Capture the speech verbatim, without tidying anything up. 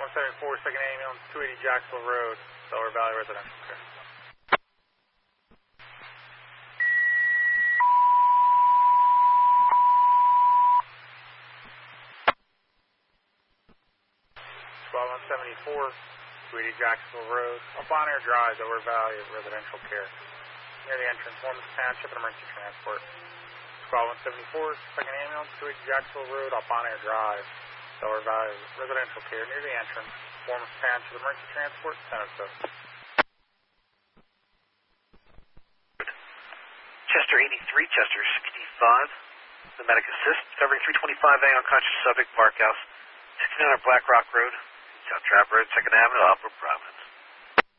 one seventy-four, second ambulance, two eighty Jacksonville Road, Delaware Valley Residential Care. Squad one seventy-four, two eighty Jacksonville Road, up on Air Drive, Delaware Valley Residential Care. Near the entrance, Warmers Township and Emergency Transport. Squad one seventy-four, second ambulance, two eighty Jacksonville Road, up on Air Drive, Delaware Valley Residential Care. Near the entrance, Warmers Township and Emergency Transport, San Jose. Chester eighty-three, Chester sixty-five. The medic assist, covering three twenty-five A, unconscious subject, Park House, sixteen hundred Black Rock Road, South Trap Road, second Avenue, Upper Providence.